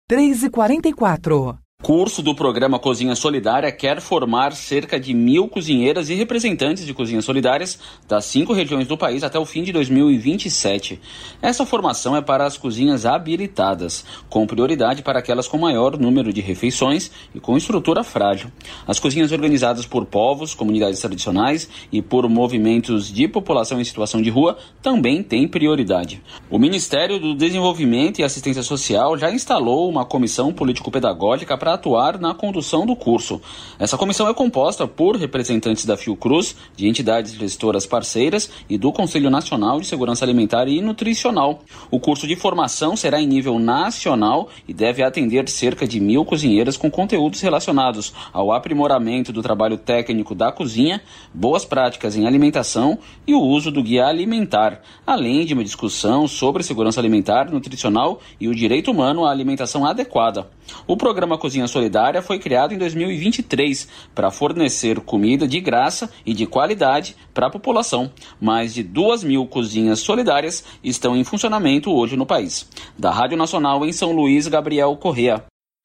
3h44. Curso do programa Cozinha Solidária quer formar cerca de 1.000 cozinheiras e representantes de cozinhas solidárias das 5 regiões do país até o fim de 2027. Essa formação é para as cozinhas habilitadas, com prioridade para aquelas com maior número de refeições e com estrutura frágil. As cozinhas organizadas por povos, comunidades tradicionais e por movimentos de população em situação de rua também têm prioridade. O Ministério do Desenvolvimento e Assistência Social já instalou uma comissão político-pedagógica para atuar na condução do curso. Essa comissão é composta por representantes da Fiocruz, de entidades gestoras parceiras e do Conselho Nacional de Segurança Alimentar e Nutricional. O curso de formação será em nível nacional e deve atender cerca de 1.000 cozinheiras com conteúdos relacionados ao aprimoramento do trabalho técnico da cozinha, boas práticas em alimentação e o uso do guia alimentar, além de uma discussão sobre segurança alimentar, nutricional e o direito humano à alimentação adequada. O programa Cozinha Solidária foi criado em 2023 para fornecer comida de graça e de qualidade para a população. Mais de 2.000 cozinhas solidárias estão em funcionamento hoje no país. Da Rádio Nacional em São Luís, Gabriel Correa.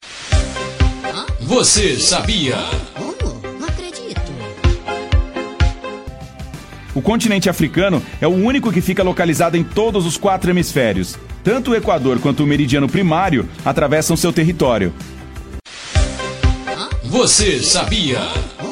Você sabia? Não acredito. O continente africano é o único que fica localizado em todos os 4 hemisférios. Tanto o Equador quanto o meridiano primário atravessam seu território. Você sabia?